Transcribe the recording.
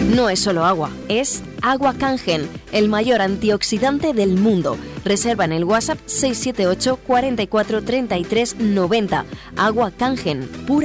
No es solo agua, es Agua Kangen, el mayor antioxidante del mundo. Reserva en el WhatsApp 678 44 33 90. Agua Kangen, pura